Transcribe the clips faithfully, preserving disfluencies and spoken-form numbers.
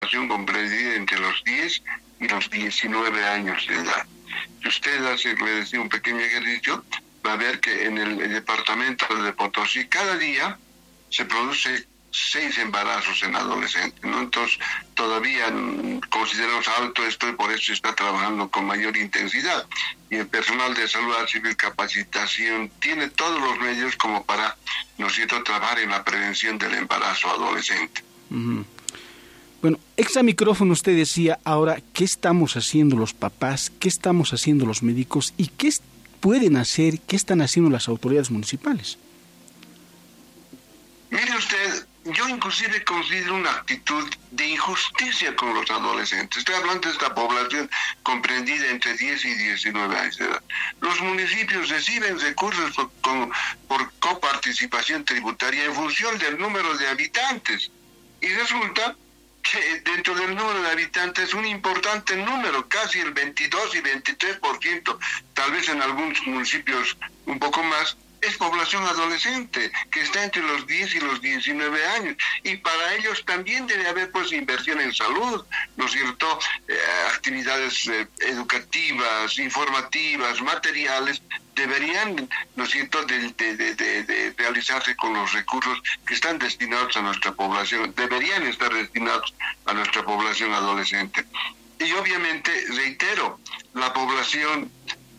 población comprendida entre los diez y los diecinueve años de edad. Si usted hace, le decía, un pequeño ejercicio, va a ver que en el, el departamento de Potosí cada día se produce seis embarazos en adolescentes, ¿no? Entonces todavía consideramos alto esto y por eso se está trabajando con mayor intensidad. Y el personal de salud civil capacitación tiene todos los medios como para, ¿no es cierto?, trabajar en la prevención del embarazo adolescente. Uh-huh. Bueno, extra micrófono usted decía ahora, ¿qué estamos haciendo los papás? ¿Qué estamos haciendo los médicos? ¿Y qué pueden hacer? ¿Qué están haciendo las autoridades municipales? Mire usted, yo inclusive considero una actitud de injusticia con los adolescentes. Estoy hablando de esta población comprendida entre diez y diecinueve años de edad. Los municipios reciben recursos por, con, por coparticipación tributaria en función del número de habitantes. Y resulta que dentro del número de habitantes un importante número, casi el veintidós y veintitrés por ciento, tal vez en algunos municipios un poco más, es población adolescente, que está entre los diez y los diecinueve años, y para ellos también debe haber pues inversión en salud, ¿no es cierto?, eh, actividades eh, educativas, informativas, materiales, deberían, ¿no es cierto?, de, de, de, de, de realizarse con los recursos que están destinados a nuestra población, deberían estar destinados a nuestra población adolescente. Y obviamente, reitero, la población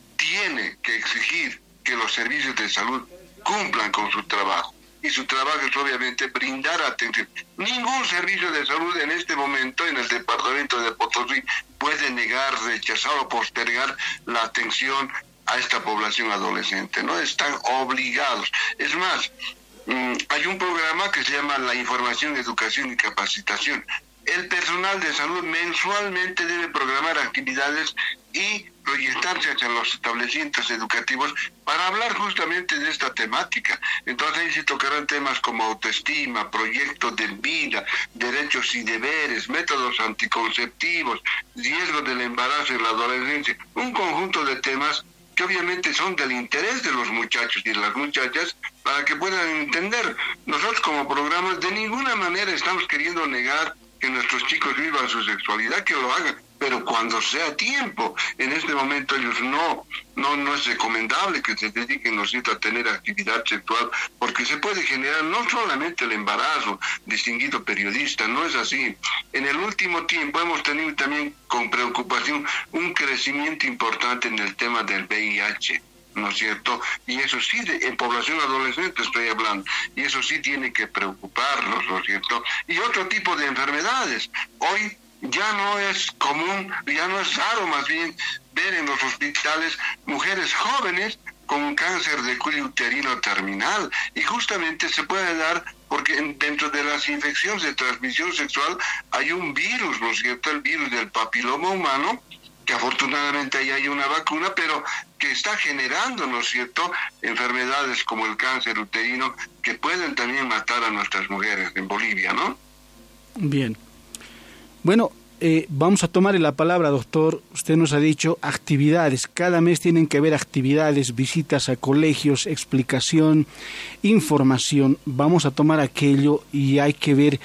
tiene que exigir que los servicios de salud cumplan con su trabajo. Y su trabajo es obviamente brindar atención. Ningún servicio de salud en este momento en el departamento de Potosí puede negar, rechazar o postergar la atención a esta población adolescente. No están obligados. Es más, mmm, hay un programa que se llama La Información, Educación y Capacitación. El personal de salud mensualmente debe programar actividades y proyectarse hacia los establecimientos educativos para hablar justamente de esta temática. Entonces ahí se tocarán temas como autoestima, proyectos de vida, derechos y deberes, métodos anticonceptivos, riesgos del embarazo y la adolescencia, un conjunto de temas que obviamente son del interés de los muchachos y de las muchachas para que puedan entender. Nosotros como programa de ninguna manera estamos queriendo negar que nuestros chicos vivan su sexualidad, que lo hagan, pero cuando sea tiempo. En este momento ellos no, no, no es recomendable que se dediquen, ¿no es cierto?, a tener actividad sexual, porque se puede generar no solamente el embarazo, distinguido periodista, no es así. En el último tiempo hemos tenido también con preocupación un crecimiento importante en el tema del V I H, ¿no es cierto? Y eso sí, de, en población adolescente estoy hablando, y eso sí tiene que preocuparnos, ¿no es cierto? Y otro tipo de enfermedades. Hoy ya no es común, ya no es raro más bien ver en los hospitales mujeres jóvenes con cáncer de cuello uterino terminal, y justamente se puede dar porque dentro de las infecciones de transmisión sexual hay un virus, ¿no es cierto?, el virus del papiloma humano, que afortunadamente ahí hay una vacuna, pero que está generando, ¿no es cierto?, enfermedades como el cáncer uterino que pueden también matar a nuestras mujeres en Bolivia, ¿no? Bien. Bueno, eh, vamos a tomarle la palabra, doctor. Usted nos ha dicho actividades. Cada mes tienen que haber actividades, visitas a colegios, explicación, información. Vamos a tomar aquello y hay que ver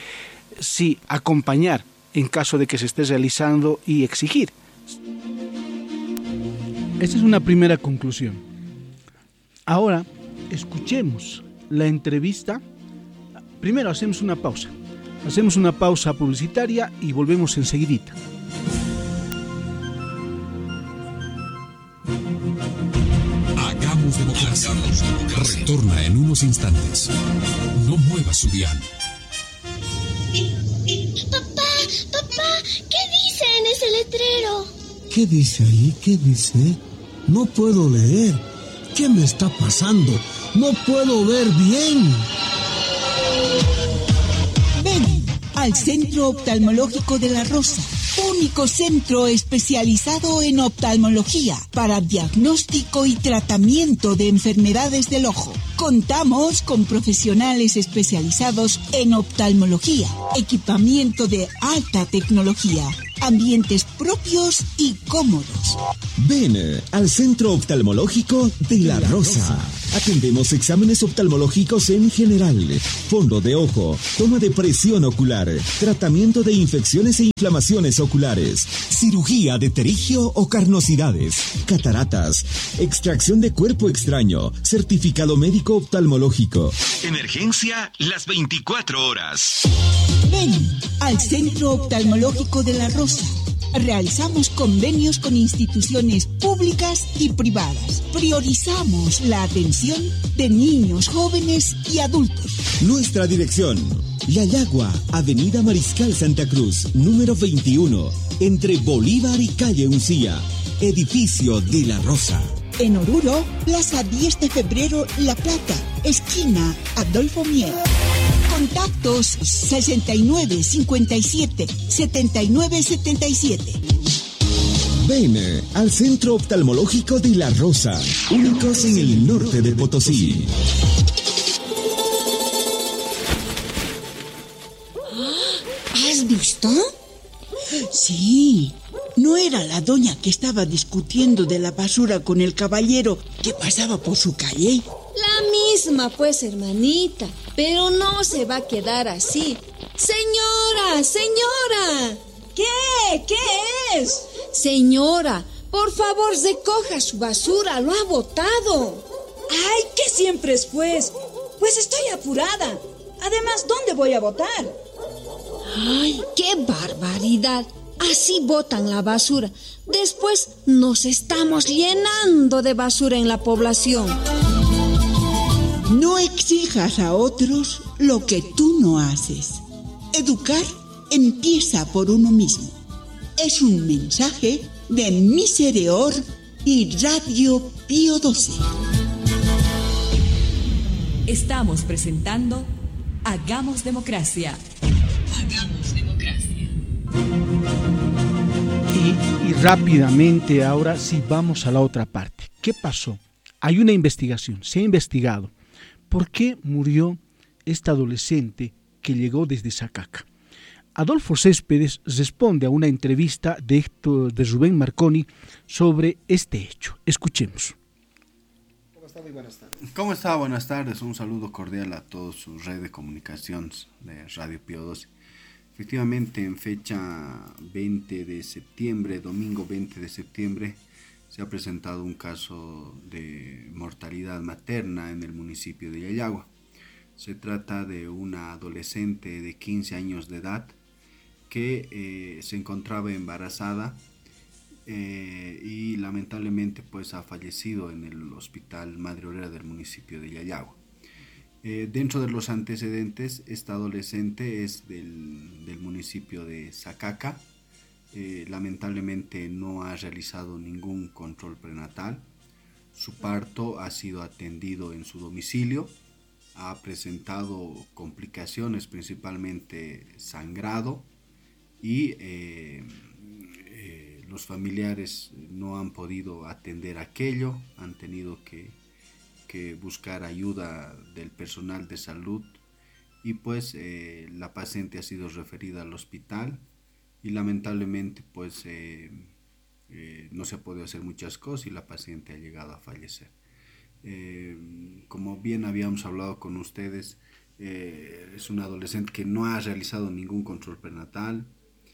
si acompañar en caso de que se esté realizando y exigir. Esta es una primera conclusión. Ahora, escuchemos la entrevista. Primero hacemos una pausa. Hacemos una pausa publicitaria y volvemos enseguidita. Hagamos democracia. Retorna en unos instantes. No mueva su dial. Papá, papá, ¿qué dice en ese letrero? ¿Qué dice ahí? ¿Qué dice? No puedo leer. ¿Qué me está pasando? No puedo ver bien. Ven al Centro Oftalmológico de La Rosa, único centro especializado en oftalmología para diagnóstico y tratamiento de enfermedades del ojo. Contamos con profesionales especializados en oftalmología, equipamiento de alta tecnología, ambientes propios y cómodos. Ven al Centro Oftalmológico de La Rosa. Atendemos exámenes oftalmológicos en general, fondo de ojo, toma de presión ocular, tratamiento de infecciones e inflamaciones oculares, cirugía de pterigio o carnosidades, cataratas, extracción de cuerpo extraño, certificado médico oftalmológico. Emergencia las veinticuatro horas. Ven al Centro Oftalmológico de La Rosa. Realizamos convenios con instituciones públicas y privadas. Priorizamos la atención de niños, jóvenes y adultos. Nuestra dirección: Yayagua, Avenida Mariscal Santa Cruz, número veintiuno, entre Bolívar y Calle Uncía, edificio de La Rosa. En Oruro, Plaza diez de febrero, La Plata, esquina Adolfo Mier. Contactos sesenta y nueve cincuenta y siete setenta y nueve setenta y siete. Ven al Centro Oftalmológico de La Rosa, únicos en el norte de Potosí. ¿Has visto? Sí, ¿no era la doña que estaba discutiendo de la basura con el caballero que pasaba por su calle? La misma, pues, hermanita. Pero no se va a quedar así. Señora, señora. ¿Qué? ¿Qué es? Señora, por favor, recoja su basura. Lo ha botado. Ay, ¿qué siempre es, pues? Pues estoy apurada. Además, ¿dónde voy a botar? Ay, qué barbaridad. Así botan la basura. Después nos estamos llenando de basura en la población. No exijas a otros lo que tú no haces. Educar empieza por uno mismo. Es un mensaje de Misereor y Radio Pío doce. Estamos presentando Hagamos Democracia. Hagamos Democracia. Y, y rápidamente ahora sí vamos a la otra parte. ¿Qué pasó? Hay una investigación, se ha investigado. ¿Por qué murió esta adolescente que llegó desde Sacaca? Adolfo Céspedes responde a una entrevista de, Héctor, de Rubén Marconi sobre este hecho. Escuchemos. ¿Cómo está? Muy buenas tardes. ¿Cómo está? Buenas tardes. Un saludo cordial a todos su red de comunicaciones de Radio Pío doce. Efectivamente, en fecha veinte de septiembre, domingo veinte de septiembre, se ha presentado un caso de mortalidad materna en el municipio de Yayagua. Se trata de una adolescente de quince años de edad que eh, se encontraba embarazada eh, y lamentablemente pues ha fallecido en el hospital Madre Obrera del municipio de Yayagua. Eh, dentro de los antecedentes, esta adolescente es del, del municipio de Sacaca. Eh, lamentablemente no ha realizado ningún control prenatal. Su parto ha sido atendido en su domicilio. Ha presentado complicaciones, principalmente sangrado, y eh, eh, los familiares no han podido atender aquello, han tenido que, que buscar ayuda del personal de salud, y pues eh, la paciente ha sido referida al hospital. Y lamentablemente pues eh, eh, no se ha podido hacer muchas cosas y la paciente ha llegado a fallecer. Eh, como bien habíamos hablado con ustedes, eh, es una adolescente que no ha realizado ningún control prenatal.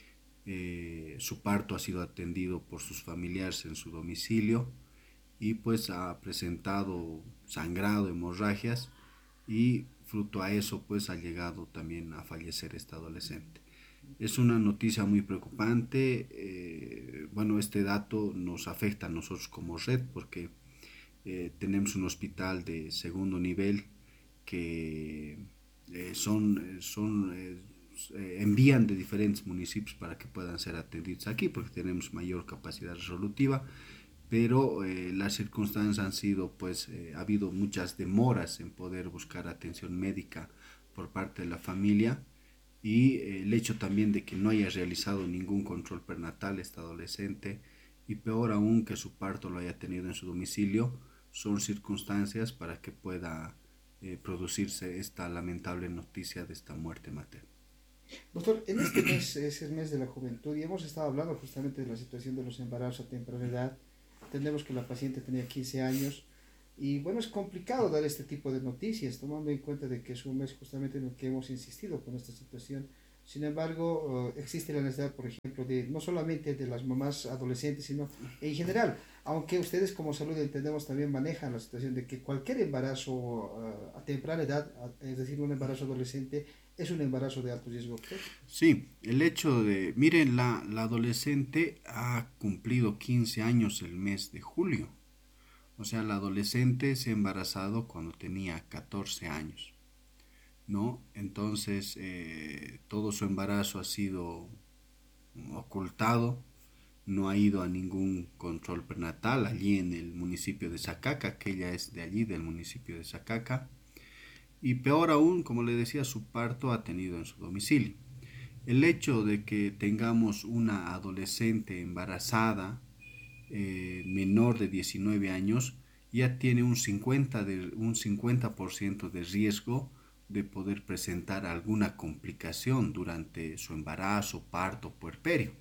Eh, su parto ha sido atendido por sus familiares en su domicilio y pues ha presentado sangrado, hemorragias, y fruto a eso pues ha llegado también a fallecer esta adolescente. Es una noticia muy preocupante. Eh, bueno, este dato nos afecta a nosotros como red porque eh, tenemos un hospital de segundo nivel que eh, son, son eh, envían de diferentes municipios para que puedan ser atendidos aquí porque tenemos mayor capacidad resolutiva, pero eh, las circunstancias han sido, pues, eh, ha habido muchas demoras en poder buscar atención médica por parte de la familia. Y el hecho también de que no haya realizado ningún control prenatal esta adolescente, y peor aún que su parto lo haya tenido en su domicilio, son circunstancias para que pueda eh, producirse esta lamentable noticia de esta muerte materna. Doctor, en este mes es el mes de la juventud y hemos estado hablando justamente de la situación de los embarazos a temprana edad. Entendemos que la paciente tenía quince años Y bueno, es complicado dar este tipo de noticias, tomando en cuenta de que es un mes justamente en el que hemos insistido con esta situación. Sin embargo, uh, existe la necesidad, por ejemplo, de no solamente de las mamás adolescentes, sino en general, aunque ustedes como salud entendemos también manejan la situación de que cualquier embarazo uh, a temprana edad, es decir, un embarazo adolescente, es un embarazo de alto riesgo. Sí, el hecho de, miren, la, la adolescente ha cumplido quince años el mes de julio. O sea, la adolescente se ha embarazado cuando tenía catorce años, ¿no? Entonces, eh, todo su embarazo ha sido ocultado, no ha ido a ningún control prenatal allí en el municipio de Sacaca, que ella es de allí, del municipio de Sacaca. Y peor aún, como le decía, su parto ha tenido en su domicilio. El hecho de que tengamos una adolescente embarazada, eh, menor de diecinueve años, ya tiene un cincuenta, de, un cincuenta por ciento de riesgo de poder presentar alguna complicación durante su embarazo, parto, puerperio.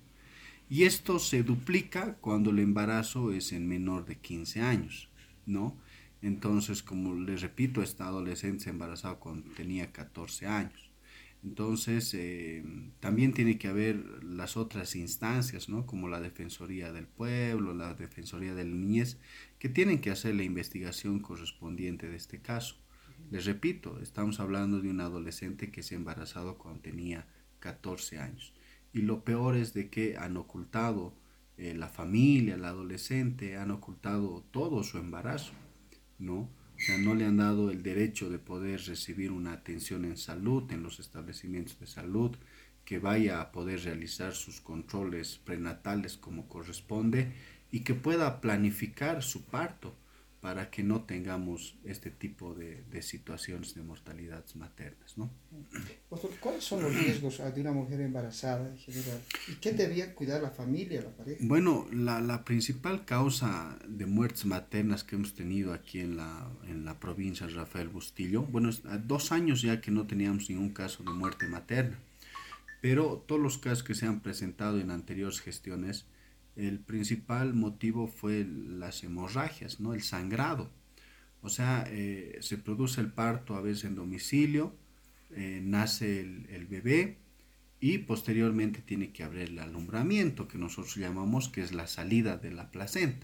Y esto se duplica cuando el embarazo es en menor de quince años, ¿no? Entonces, como les repito, esta adolescente se embarazó cuando tenía catorce años. Entonces, eh, también tiene que haber las otras instancias, ¿no? Como la Defensoría del Pueblo, la Defensoría de la Niñez, que tienen que hacer la investigación correspondiente de este caso. Les repito, estamos hablando de un adolescente que se ha embarazado cuando tenía catorce años. Y lo peor es de que han ocultado eh, la familia, la adolescente, han ocultado todo su embarazo, ¿no? O sea, no le han dado el derecho de poder recibir una atención en salud, en los establecimientos de salud, que vaya a poder realizar sus controles prenatales como corresponde y que pueda planificar su parto para que no tengamos este tipo de, de situaciones de mortalidades maternas, ¿no? Doctor, ¿cuáles son los riesgos de una mujer embarazada en general? ¿Y qué debía cuidar la familia, la pareja? Bueno, la, la principal causa de muertes maternas que hemos tenido aquí en la, en la provincia de Rafael Bustillo, bueno, es dos años ya que no teníamos ningún caso de muerte materna, pero todos los casos que se han presentado en anteriores gestiones, el principal motivo fue las hemorragias, ¿no? El sangrado. O sea, eh, se produce el parto a veces en domicilio, eh, nace el, el bebé y posteriormente tiene que haber el alumbramiento, que nosotros llamamos que es la salida de la placenta.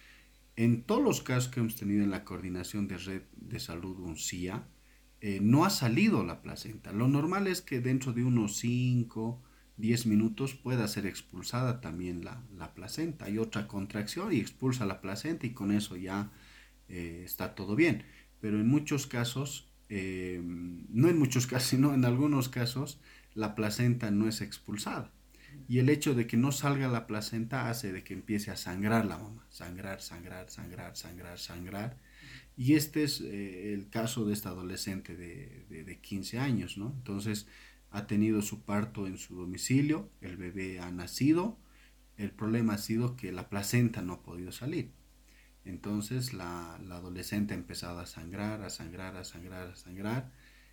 En todos los casos que hemos tenido en la coordinación de red de salud UNCIA, eh, no ha salido la placenta. Lo normal es que dentro de unos cinco diez minutos pueda ser expulsada también la, la placenta. Hay otra contracción y expulsa la placenta y con eso ya eh, está todo bien. Pero en muchos casos, eh, no en muchos casos, sino en algunos casos, la placenta no es expulsada. Y el hecho de que no salga la placenta hace de que empiece a sangrar la mamá. Sangrar, sangrar, sangrar, sangrar, sangrar. Y este es eh, el caso de esta adolescente de, de, de quince años, ¿no? Entonces, ha tenido su parto en su domicilio, el bebé ha nacido, el problema ha sido que la placenta no ha podido salir. Entonces la, la adolescente ha empezado a sangrar, a sangrar, a sangrar, a sangrar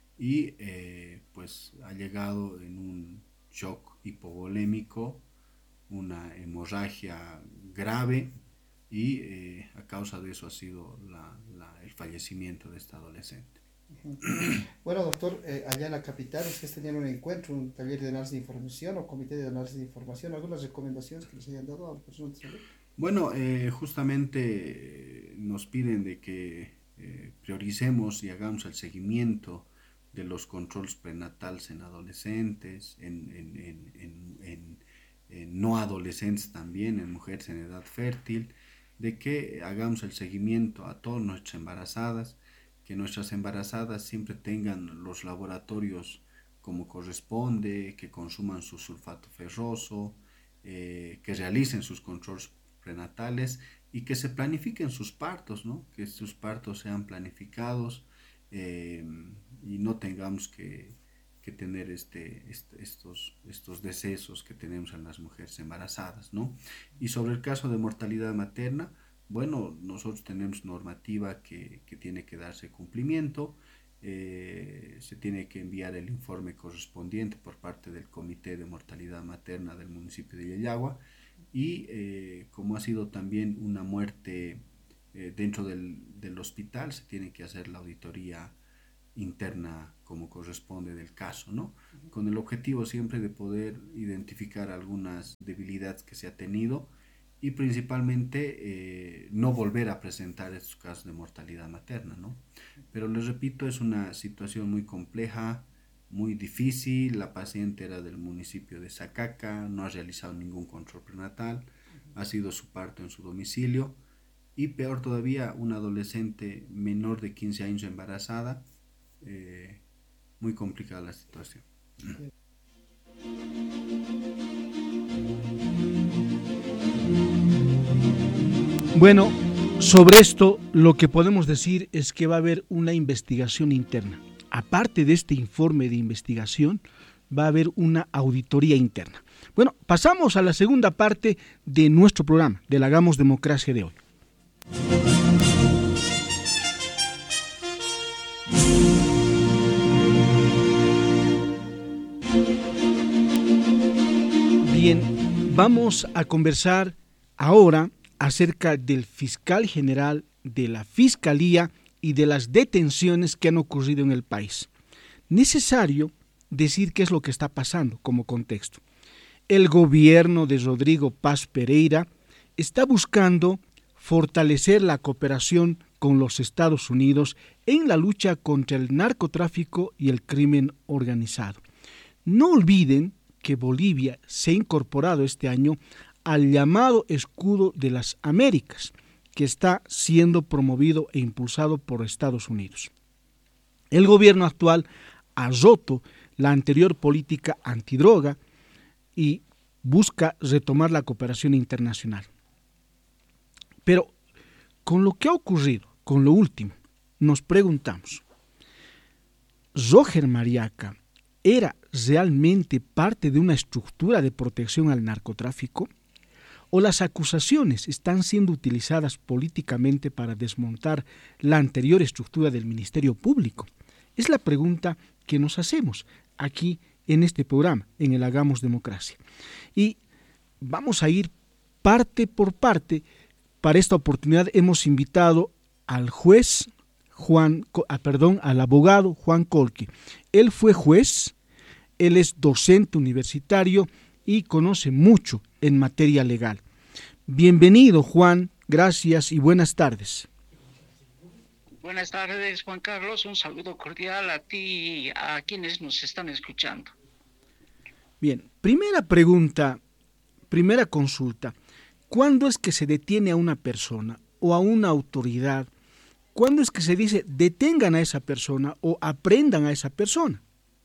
y eh, pues ha llegado en un shock hipovolémico, una hemorragia grave y eh, a causa de eso ha sido la, la, el fallecimiento de esta adolescente. Bueno, doctor, eh, allá en la capital ustedes tenían un encuentro, un taller de análisis de información o comité de análisis de información, algunas recomendaciones que les hayan dado a las personas de salud. Bueno, eh, justamente eh, nos piden de que eh, prioricemos y hagamos el seguimiento de los controles prenatales en adolescentes, en, en, en, en, en, en no adolescentes también, en mujeres en edad fértil, de que hagamos el seguimiento a todas nuestras embarazadas, que nuestras embarazadas siempre tengan los laboratorios como corresponde, que consuman su sulfato ferroso, eh, que realicen sus controles prenatales y que se planifiquen sus partos, ¿no? Que sus partos sean planificados eh, y no tengamos que, que tener este, este, estos, estos decesos que tenemos en las mujeres embarazadas, ¿no? Y sobre el caso de mortalidad materna, bueno, nosotros tenemos normativa que, que tiene que darse cumplimiento, eh, se tiene que enviar el informe correspondiente por parte del Comité de Mortalidad Materna del municipio de Yayagua y eh, como ha sido también una muerte eh, dentro del, del hospital se tiene que hacer la auditoría interna como corresponde del caso, ¿no? Con el objetivo siempre de poder identificar algunas debilidades que se ha tenido y principalmente eh, no volver a presentar estos casos de mortalidad materna, ¿no? Pero les repito, es una situación muy compleja, muy difícil. La paciente era del municipio de Sacaca, no ha realizado ningún control prenatal, ha sido su parto en su domicilio y peor todavía, una adolescente menor de quince años embarazada. Eh, muy complicada la situación. Bueno, sobre esto lo que podemos decir es que va a haber una investigación interna. Aparte de este informe de investigación, va a haber una auditoría interna. Bueno, pasamos a la segunda parte de nuestro programa, del Hagamos Democracia de hoy. Bien, vamos a conversar ahora acerca del fiscal general, de la fiscalía y de las detenciones que han ocurrido en el país. Necesario decir qué es lo que está pasando como contexto. El gobierno de Rodrigo Paz Pereira está buscando fortalecer la cooperación con los Estados Unidos en la lucha contra el narcotráfico y el crimen organizado. No olviden que Bolivia se ha incorporado este año al llamado Escudo de las Américas, que está siendo promovido e impulsado por Estados Unidos. El gobierno actual ha roto la anterior política antidroga y busca retomar la cooperación internacional. Pero con lo que ha ocurrido, con lo último, nos preguntamos, ¿Roger Mariaca era realmente parte de una estructura de protección al narcotráfico? ¿O las acusaciones están siendo utilizadas políticamente para desmontar la anterior estructura del Ministerio Público? Es la pregunta que nos hacemos aquí en este programa, en el Hagamos Democracia. Y vamos a ir parte por parte. Para esta oportunidad hemos invitado al juez Juan, ah, perdón, al abogado Juan Colque. Él fue juez, él es docente universitario y conoce mucho en materia legal. Bienvenido, Juan, gracias y buenas tardes. Buenas tardes, Juan Carlos, un saludo cordial a ti y a quienes nos están escuchando. Bien, primera pregunta, primera consulta. ¿Cuándo es que se detiene a una persona o a una autoridad? ¿Cuándo es que se dice detengan a esa persona o aprendan a esa persona?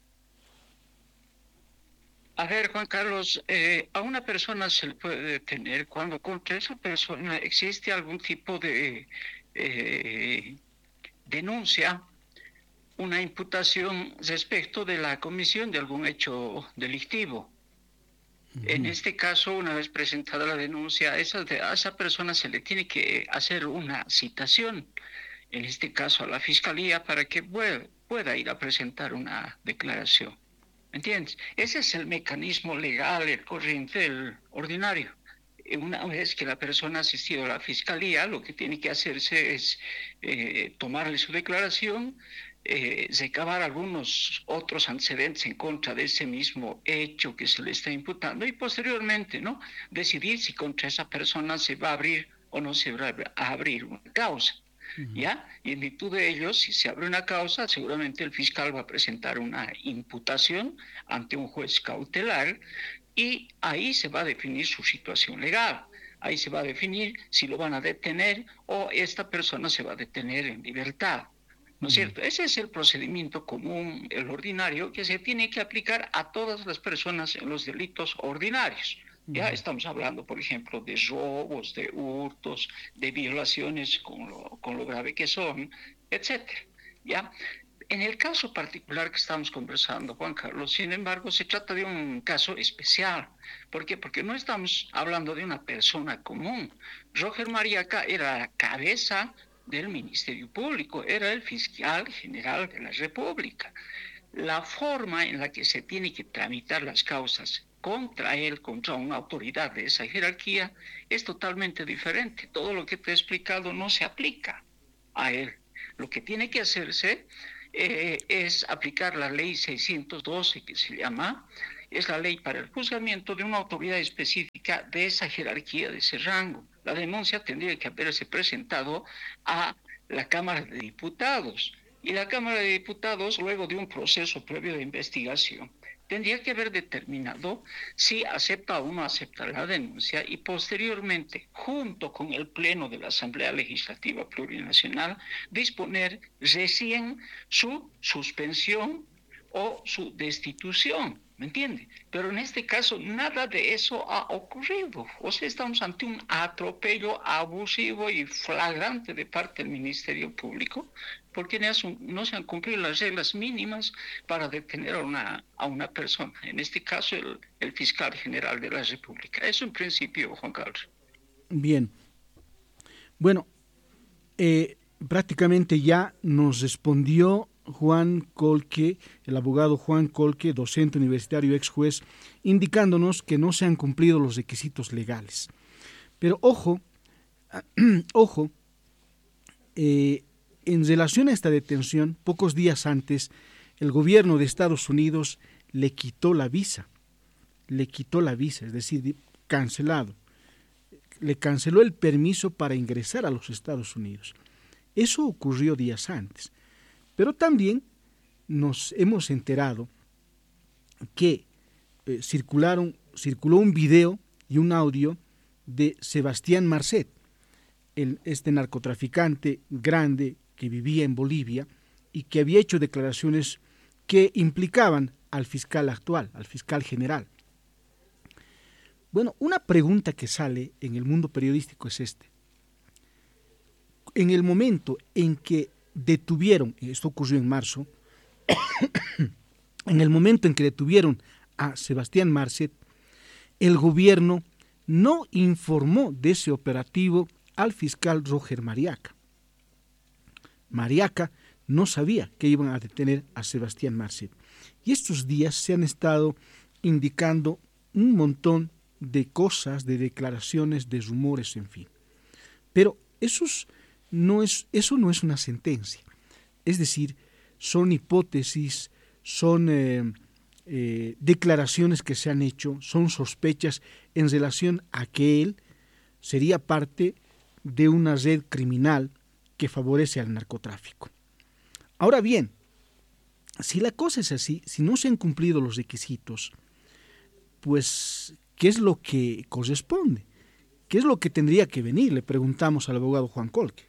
A ver, Juan Carlos, eh, a una persona se le puede detener cuando contra esa persona existe algún tipo de eh, denuncia, una imputación respecto de la comisión de algún hecho delictivo. Uh-huh. En este caso, una vez presentada la denuncia, a esa, a esa persona se le tiene que hacer una citación, en este caso a la fiscalía, para que pueda, pueda ir a presentar una declaración. ¿Entiendes? Ese es el mecanismo legal, el corriente, el ordinario. Una vez que la persona ha asistido a la fiscalía, lo que tiene que hacerse es eh, tomarle su declaración, eh, recabar algunos otros antecedentes en contra de ese mismo hecho que se le está imputando y posteriormente, ¿no?, decidir si contra esa persona se va a abrir o no se va a abrir una causa. ¿Ya? Y en virtud de ello, si se abre una causa, seguramente el fiscal va a presentar una imputación ante un juez cautelar y ahí se va a definir su situación legal. Ahí se va a definir si lo van a detener o esta persona se va a detener en libertad. ¿No es cierto? Ese es el procedimiento común, el ordinario, que se tiene que aplicar a todas las personas en los delitos ordinarios. Ya estamos hablando, por ejemplo, de robos, de hurtos, de violaciones con lo, con lo grave que son, etcétera. ¿Ya? En el caso particular que estamos conversando, Juan Carlos, sin embargo, se trata de un caso especial. ¿Por qué? Porque no estamos hablando de una persona común. Roger Mariaca era la cabeza del Ministerio Público, era el fiscal general de la República. La forma en la que se tienen que tramitar las causas contra él, contra una autoridad de esa jerarquía, es totalmente diferente. Todo lo que te he explicado no se aplica a él. Lo que tiene que hacerse eh, es aplicar la ley seiscientos doce, que se llama, es la ley para el juzgamiento de una autoridad específica de esa jerarquía, de ese rango. La denuncia tendría que haberse presentado a la Cámara de Diputados, y la Cámara de Diputados, luego de un proceso previo de investigación, tendría que haber determinado si acepta o no acepta la denuncia, y posteriormente, junto con el Pleno de la Asamblea Legislativa Plurinacional, disponer recién su suspensión o su destitución, ¿me entiende? Pero en este caso nada de eso ha ocurrido. O sea, estamos ante un atropello abusivo y flagrante de parte del Ministerio Público, porque no se han cumplido las reglas mínimas para detener a una, a una persona, en este caso el, el fiscal general de la República. Eso en principio, Juan Carlos. Bien. Bueno, eh, prácticamente ya nos respondió Juan Colque, el abogado Juan Colque, docente universitario, ex juez, indicándonos que no se han cumplido los requisitos legales. Pero ojo, ojo, eh, en relación a esta detención, pocos días antes, el gobierno de Estados Unidos le quitó la visa, le quitó la visa, es decir, cancelado, le canceló el permiso para ingresar a los Estados Unidos. Eso ocurrió días antes. Pero también nos hemos enterado que eh, circularon, circuló un video y un audio de Sebastián Marcet, el, este narcotraficante grande que vivía en Bolivia y que había hecho declaraciones que implicaban al fiscal actual, al fiscal general. Bueno, una pregunta que sale en el mundo periodístico es este. En el momento en que detuvieron, esto ocurrió en marzo, en el momento en que detuvieron a Sebastián Marcet, el gobierno no informó de ese operativo al fiscal Roger Mariaca. Mariaca no sabía que iban a detener a Sebastián Marcet. Y estos días se han estado indicando un montón de cosas, de declaraciones, de rumores, en fin. Pero esos no es, eso no es una sentencia. Es decir, son hipótesis, son eh, eh, declaraciones que se han hecho, son sospechas en relación a que él sería parte de una red criminal que favorece al narcotráfico. Ahora bien, si la cosa es así, si no se han cumplido los requisitos, pues, ¿qué es lo que corresponde? ¿Qué es lo que tendría que venir? Le preguntamos al abogado Juan Colque.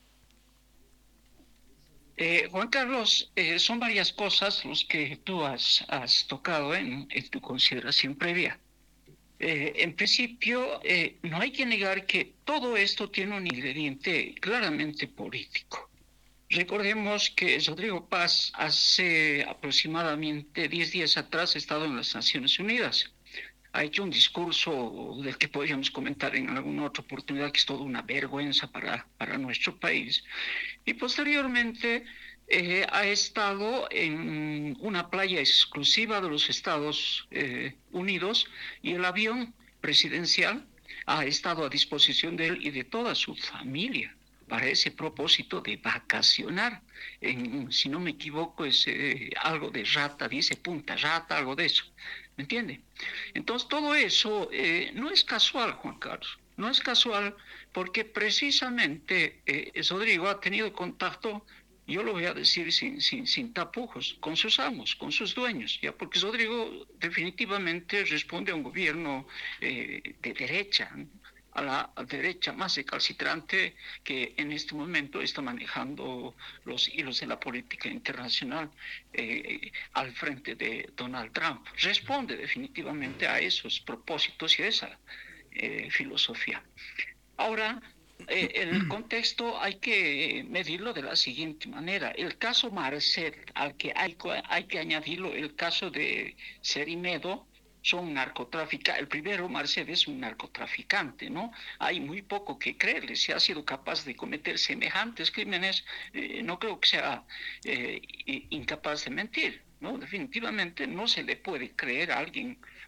Eh, Juan Carlos, eh, son varias cosas los que tú has, has tocado en, en tu consideración previa. Eh, en principio, eh, no hay que negar que todo esto tiene un ingrediente claramente político. Recordemos que Rodrigo Paz hace aproximadamente diez días atrás ha estado en las Naciones Unidas. Ha hecho un discurso del que podríamos comentar en alguna otra oportunidad, que es toda una vergüenza para, para nuestro país. Y posteriormente eh, ha estado en una playa exclusiva de los Estados eh, Unidos, y el avión presidencial ha estado a disposición de él y de toda su familia para ese propósito de vacacionar. En, si no me equivoco, es eh, algo de Rata, dice Punta Rata, algo de eso. ¿Me entiende? Entonces, todo eso eh, no es casual, Juan Carlos. No es casual porque precisamente eh, Rodrigo ha tenido contacto, yo lo voy a decir sin, sin, sin tapujos, con sus amos, con sus dueños, ya, porque Rodrigo definitivamente responde a un gobierno eh, de derecha, ¿no? A la derecha más recalcitrante que en este momento está manejando los hilos de la política internacional eh, al frente de Donald Trump. Responde definitivamente a esos propósitos y a esa eh, filosofía. Ahora, eh, el contexto hay que medirlo de la siguiente manera. El caso Marcet, al que hay, hay que añadirlo el caso de Cerimedo, son narcotraficantes. El primero, Marcet, es un narcotraficante, ¿no? Hay muy poco que creerle. Si ha sido capaz de cometer semejantes crímenes, eh, no creo que sea eh, incapaz de mentir, ¿no? Definitivamente no se le puede creer a alguien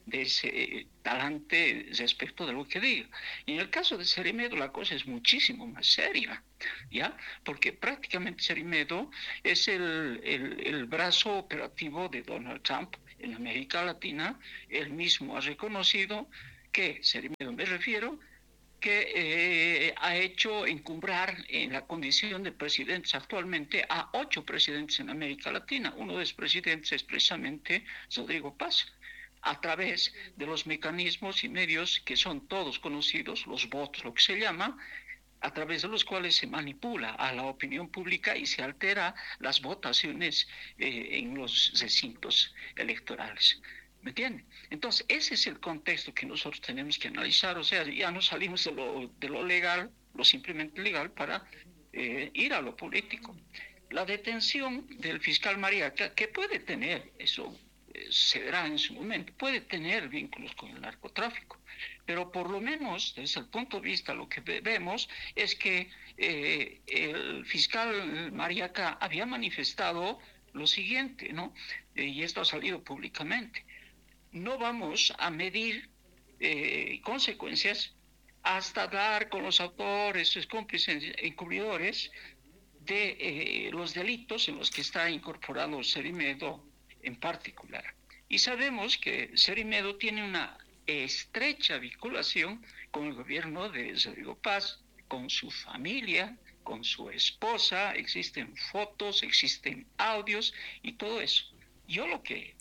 de ese talante respecto de lo que diga. Y en el caso de Cerimedo la cosa es muchísimo más seria, ¿ya? Porque prácticamente Cerimedo es el, el, el brazo operativo de Donald Trump en América Latina. Él mismo ha reconocido que, Cerimedo me refiero, que eh, ha hecho encumbrar en la condición de presidentes actualmente a ocho presidentes en América Latina. Uno de esos presidentes es precisamente Rodrigo Paz, a través de los mecanismos y medios que son todos conocidos, los bots, lo que se llama, a través de los cuales se manipula a la opinión pública y se altera las votaciones eh, en los recintos electorales. ¿Me entienden? Entonces, ese es el contexto que nosotros tenemos que analizar. O sea, ya no salimos de lo, de lo legal, lo simplemente legal, para eh, ir a lo político. La detención del fiscal Mariaca, que puede tener, eso eh, se verá en su momento, puede tener vínculos con el narcotráfico, pero por lo menos desde el punto de vista lo que vemos es que eh, el fiscal Mariaca había manifestado lo siguiente, ¿no? Eh, y esto ha salido públicamente. No vamos a medir eh, consecuencias hasta dar con los autores, sus cómplices encubridores de eh, los delitos en los que está incorporado Cerimedo en particular. Y sabemos que Cerimedo tiene una estrecha vinculación con el gobierno de Rodrigo Paz, con su familia, con su esposa, existen fotos, existen audios y todo eso. Yo lo que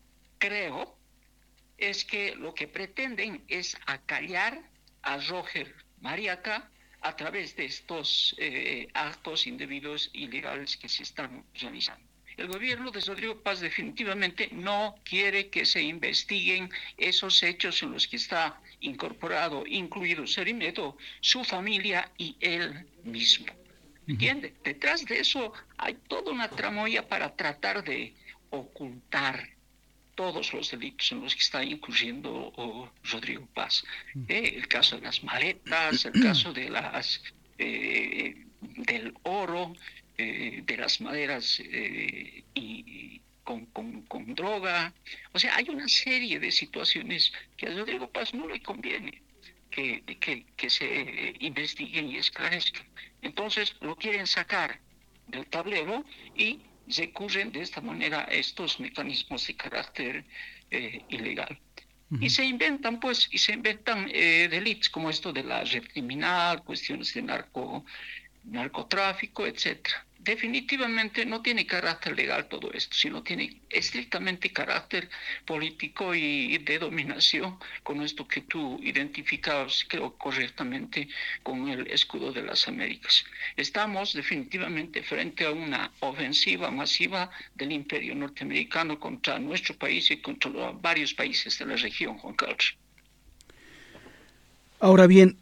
creo es que lo que pretenden es acallar a Roger Mariaca a través de estos eh, actos indebidos, ilegales que se están realizando. El gobierno de Rodrigo Paz definitivamente no quiere que se investiguen esos hechos en los que está incorporado, incluido Cerimedo, su familia y él mismo. ¿Entiende? Detrás de eso hay toda una tramoya para tratar de ocultar todos los delitos en los que está incurriendo oh, Rodrigo Paz. Eh, el caso de las maletas, el caso de las eh, del oro, eh, de las maderas eh, y, y con, con, con droga. O sea, hay una serie de situaciones que a Rodrigo Paz no le conviene que, que, que se investiguen y esclarezcan. Entonces lo quieren sacar del tablero y recurren de esta manera a estos mecanismos de carácter eh, ilegal. Uh-huh. Y se inventan, pues, y se inventan eh, delitos como esto de la red criminal, cuestiones de narco, narcotráfico, etcétera. Definitivamente no tiene carácter legal todo esto, sino tiene estrictamente carácter político y de dominación, con esto que tú identificabas, creo correctamente, con el escudo de las Américas. Estamos definitivamente frente a una ofensiva masiva del imperio norteamericano contra nuestro país y contra los varios países de la región, Juan Carlos. Ahora bien,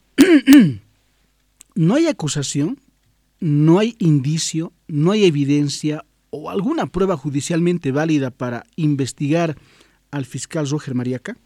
no hay acusación, no hay indicio, no hay evidencia o alguna prueba judicialmente válida para investigar al fiscal Roger Mariaca.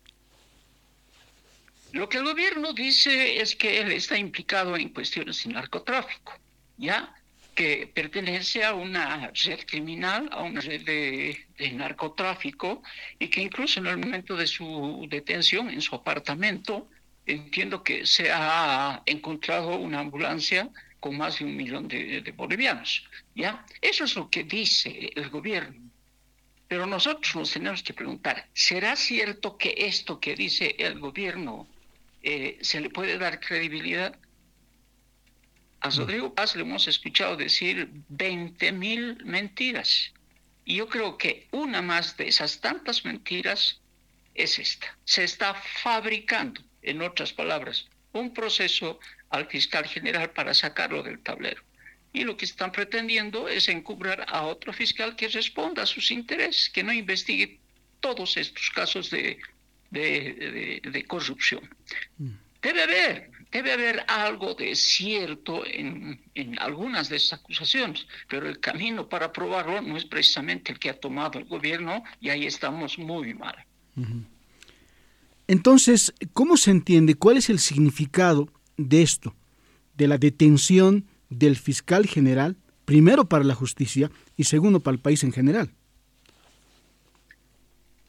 Lo que el gobierno dice es que él está implicado en cuestiones de narcotráfico, ya que pertenece a una red criminal, a una red de, de narcotráfico, y que incluso en el momento de su detención en su apartamento, entiendo que se ha encontrado una ambulancia con más de un millón de, de bolivianos, ¿ya? Eso es lo que dice el gobierno. Pero nosotros nos tenemos que preguntar, ¿será cierto que esto que dice el gobierno eh, se le puede dar credibilidad? A Rodrigo Paz le hemos escuchado decir veinte mil mentiras. Y yo creo que una más de esas tantas mentiras es esta. Se está fabricando, en otras palabras, un proceso al fiscal general para sacarlo del tablero. Y lo que están pretendiendo es encubrir a otro fiscal que responda a sus intereses, que no investigue todos estos casos de, de, de, de corrupción. Debe haber, debe haber algo de cierto en, en algunas de estas acusaciones, pero el camino para probarlo no es precisamente el que ha tomado el gobierno, y ahí estamos muy mal. Entonces, ¿cómo se entiende? ¿Cuál es el significado de esto, de la detención del fiscal general, primero para la justicia y segundo para el país en general?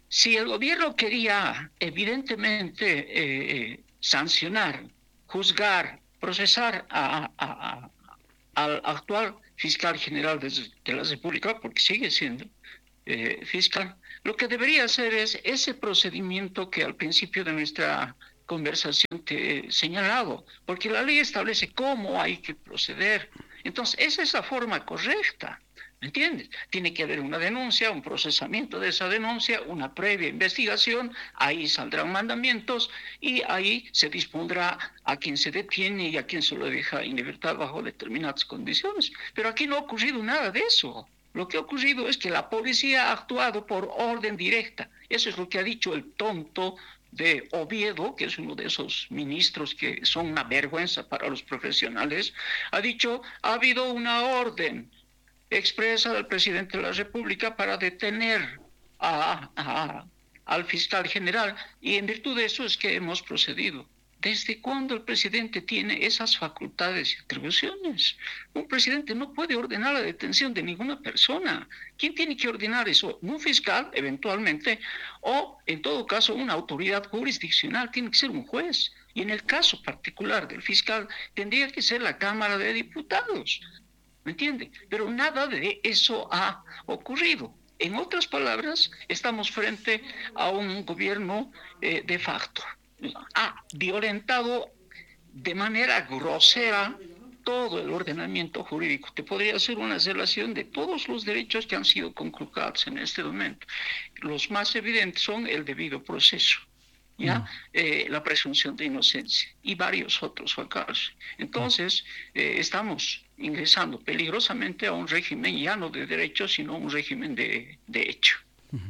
si el gobierno quería evidentemente eh, sancionar, juzgar, procesar a, a, a, al actual fiscal general de, de la República, porque sigue siendo eh, fiscal, lo que debería hacer es ese procedimiento que al principio de nuestra conversación te he señalado, porque la ley establece cómo hay que proceder. Entonces, esa es la forma correcta, ¿me entiendes? Tiene que haber una denuncia, un procesamiento de esa denuncia, una previa investigación, ahí saldrán mandamientos y ahí se dispondrá a quien se detiene y a quien se lo deja en libertad bajo determinadas condiciones. Pero aquí no ha ocurrido nada de eso. Lo que ha ocurrido es que la policía ha actuado por orden directa. Eso es lo que ha dicho el tonto de Oviedo, que es uno de esos ministros que son una vergüenza para los profesionales. Ha dicho, ha habido una orden expresa del presidente de la República para detener a, a, al fiscal general, y en virtud de eso es que hemos procedido. ¿Desde cuándo el presidente tiene esas facultades y atribuciones? Un presidente no puede ordenar la detención de ninguna persona. ¿Quién tiene que ordenar eso? Un fiscal, eventualmente, o en todo caso una autoridad jurisdiccional, tiene que ser un juez. Y en el caso particular del fiscal, tendría que ser la Cámara de Diputados. ¿Me entiende? Pero nada de eso ha ocurrido. En otras palabras, estamos frente a un gobierno eh, de facto. Ha violentado de manera grosera todo el ordenamiento jurídico. Te podría hacer una relación de todos los derechos que han sido conculcados en este momento. Los más evidentes son el debido proceso, ¿ya? Mm. Eh, la presunción de inocencia y varios otros, Juan Carlos. Entonces, eh, estamos ingresando peligrosamente a un régimen ya no de derecho, sino un régimen de, de hecho.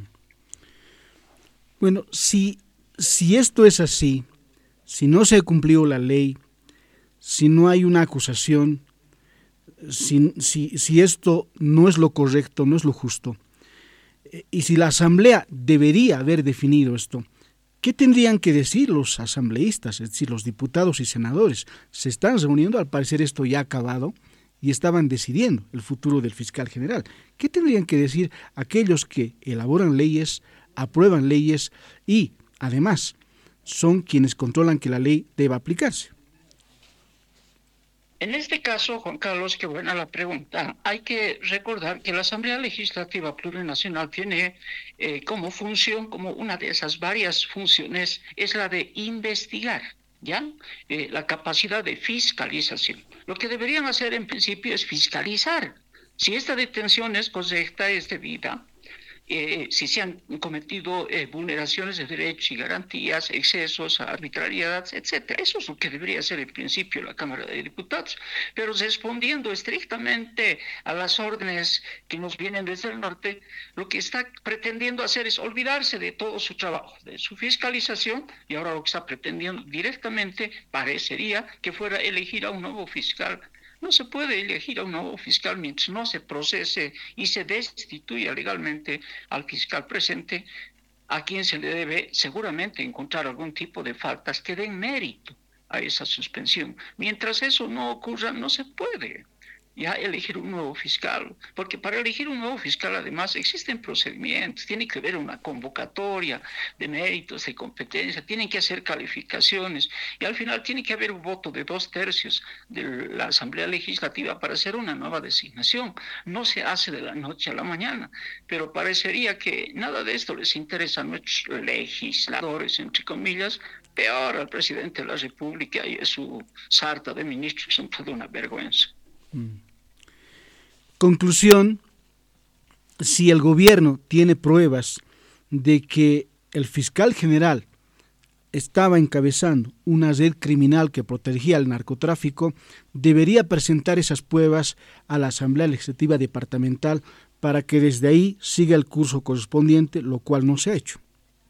Bueno, si, si esto es así, si no se cumplió la ley, si no hay una acusación, si, si, si esto no es lo correcto, no es lo justo, y si la Asamblea debería haber definido esto, ¿qué tendrían que decir los asambleístas, es decir, los diputados y senadores? Se están reuniendo, al parecer esto ya ha acabado, y estaban decidiendo el futuro del fiscal general. ¿Qué tendrían que decir aquellos que elaboran leyes, aprueban leyes y, además, son quienes controlan que la ley deba aplicarse? En este caso, Juan Carlos, qué buena la pregunta. Hay que recordar que la Asamblea Legislativa Plurinacional tiene eh, como función, como una de esas varias funciones, es la de investigar, ¿ya? Eh, la capacidad de fiscalización. Lo que deberían hacer en principio es fiscalizar. Si esta detención es correcta, es debida, eh, si se han cometido eh, vulneraciones de derechos y garantías, excesos, arbitrariedades, etcétera. Eso es lo que debería hacer en principio la Cámara de Diputados. Pero respondiendo estrictamente a las órdenes que nos vienen desde el norte, lo que está pretendiendo hacer es olvidarse de todo su trabajo, de su fiscalización, y ahora lo que está pretendiendo directamente parecería que fuera elegir a un nuevo fiscal. No se puede elegir a un nuevo fiscal mientras no se procese y se destituya legalmente al fiscal presente, a quien se le debe seguramente encontrar algún tipo de faltas que den mérito a esa suspensión. Mientras eso no ocurra, no se puede ya elegir un nuevo fiscal, porque para elegir un nuevo fiscal además existen procedimientos, tiene que haber una convocatoria de méritos, de competencia, tienen que hacer calificaciones y al final tiene que haber un voto de dos tercios de la Asamblea Legislativa para hacer una nueva designación. No se hace de la noche a la mañana, pero parecería que nada de esto les interesa a nuestros legisladores, entre comillas, peor al presidente de la República y a su sarta de ministros, son toda una vergüenza. Mm. Conclusión: si el gobierno tiene pruebas de que el fiscal general estaba encabezando una red criminal que protegía al narcotráfico, debería presentar esas pruebas a la Asamblea Legislativa Departamental para que desde ahí siga el curso correspondiente, lo cual no se ha hecho.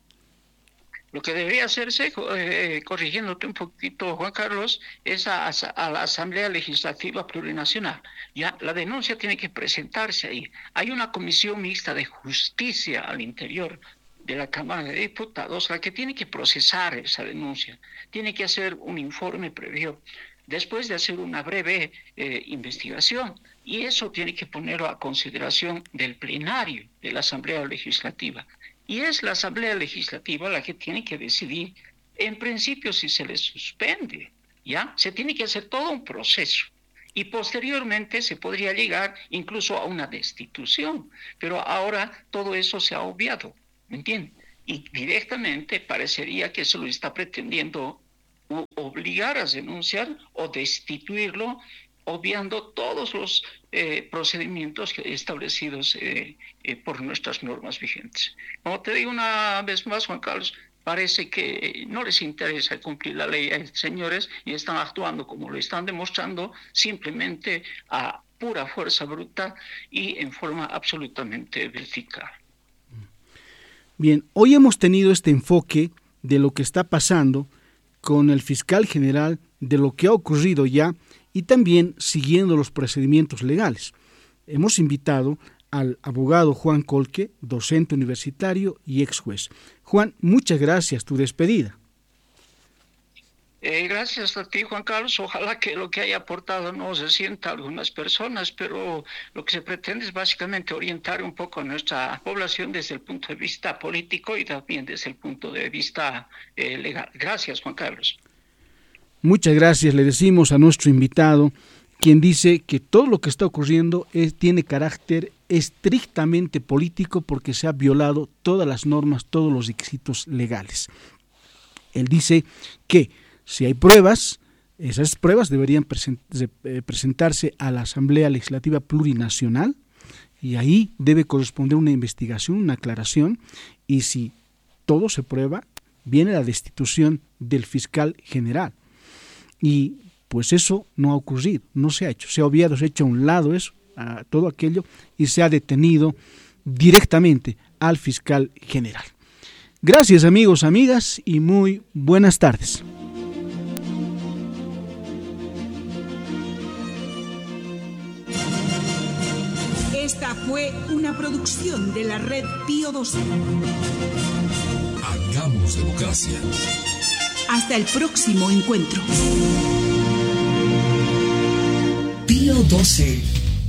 Lo que debería hacerse, eh, corrigiéndote un poquito, Juan Carlos, es a, a la Asamblea Legislativa Plurinacional. Ya la denuncia tiene que presentarse ahí. Hay una comisión mixta de justicia al interior de la Cámara de Diputados, la que tiene que procesar esa denuncia. Tiene que hacer un informe previo, después de hacer una breve eh, investigación. Y eso tiene que ponerlo a consideración del plenario de la Asamblea Legislativa. y es la Asamblea Legislativa la que tiene que decidir, en principio, si se les suspende, ¿ya? Se tiene que hacer todo un proceso. Y posteriormente se podría llegar incluso a una destitución. Pero ahora todo eso se ha obviado, ¿me entienden? Y directamente parecería que se lo está pretendiendo obligar a renunciar o destituirlo, obviando todos los eh, procedimientos establecidos eh, eh, por nuestras normas vigentes. Como te digo una vez más, Juan Carlos, parece que no les interesa cumplir la ley a estos señores y están actuando como lo están demostrando, simplemente a pura fuerza bruta y en forma absolutamente vertical. Bien, hoy hemos tenido este enfoque de lo que está pasando con el fiscal general, de lo que ha ocurrido ya y también siguiendo los procedimientos legales. Hemos invitado al abogado Juan Colque, docente universitario y ex juez. Juan, muchas gracias, tu despedida. Eh, gracias a ti, Juan Carlos. Ojalá que lo que haya aportado no se sienta a algunas personas, pero lo que se pretende es básicamente orientar un poco a nuestra población desde el punto de vista político y también desde el punto de vista eh, legal. Gracias, Juan Carlos. Muchas gracias, le decimos a nuestro invitado, quien dice que todo lo que está ocurriendo es, tiene carácter estrictamente político porque se ha violado todas las normas, todos los requisitos legales. Él dice que si hay pruebas, esas pruebas deberían present, eh, presentarse a la Asamblea Legislativa Plurinacional y ahí debe corresponder una investigación, una aclaración, y si todo se prueba, viene la destitución del fiscal general. Y pues eso no ha ocurrido, no se ha hecho, se ha obviado, se ha hecho a un lado eso, a todo aquello, y se ha detenido directamente al fiscal general. Gracias, amigos, amigas, y muy buenas tardes. Esta fue una producción de la red Pío doce. Hagamos democracia. Hasta el próximo encuentro. Pío doce.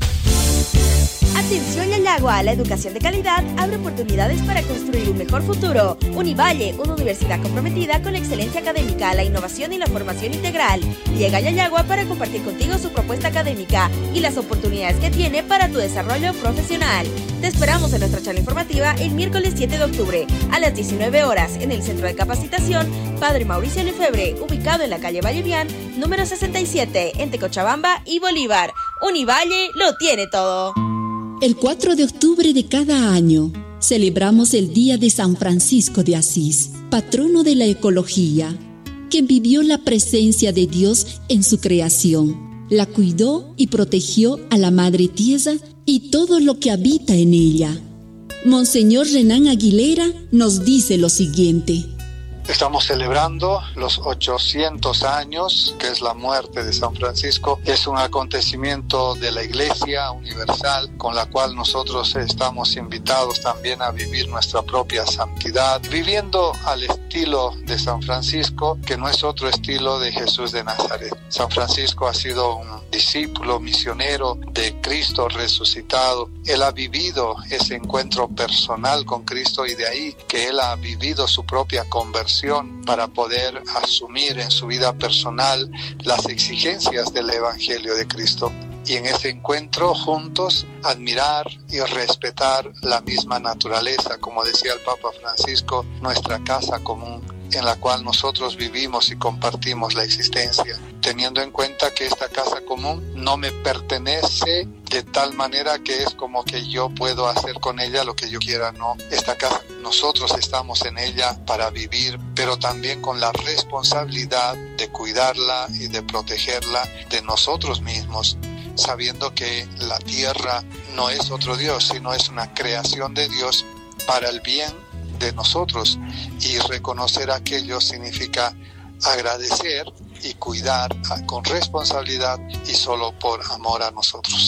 Atención Yayagua, la educación de calidad abre oportunidades para construir un mejor futuro. Univalle, una universidad comprometida con la excelencia académica, la innovación y la formación integral. Llega a Yayagua para compartir contigo su propuesta académica y las oportunidades que tiene para tu desarrollo profesional. Te esperamos en nuestra charla informativa el miércoles siete de octubre a las diecinueve horas en el Centro de Capacitación Padre Mauricio Lefebvre, ubicado en la calle Vallevián, número sesenta y siete, entre Cochabamba y Bolívar. Univalle lo tiene todo. El cuatro de octubre de cada año celebramos el Día de San Francisco de Asís, patrono de la ecología, que vivió la presencia de Dios en su creación, la cuidó y protegió a la Madre Tierra y todo lo que habita en ella. Monseñor Renan Aguilera nos dice lo siguiente. Estamos celebrando los ochocientos años, que es la muerte de San Francisco. Es un acontecimiento de la Iglesia Universal con la cual nosotros estamos invitados también a vivir nuestra propia santidad, viviendo al estilo de San Francisco, que no es otro estilo de Jesús de Nazaret. San Francisco ha sido un discípulo misionero de Cristo resucitado. Él ha vivido ese encuentro personal con Cristo y de ahí que él ha vivido su propia conversión para poder asumir en su vida personal las exigencias del Evangelio de Cristo. Y en ese encuentro juntos admirar y respetar la misma naturaleza, como decía el Papa Francisco, nuestra casa común, en la cual nosotros vivimos y compartimos la existencia, teniendo en cuenta que esta casa común no me pertenece de tal manera que es como que yo puedo hacer con ella lo que yo quiera. No, esta casa nosotros estamos en ella para vivir, pero también con la responsabilidad de cuidarla y de protegerla de nosotros mismos, sabiendo que la tierra no es otro Dios, sino es una creación de Dios para el bien de nosotros, y reconocer aquello significa agradecer y cuidar con responsabilidad y solo por amor a nosotros.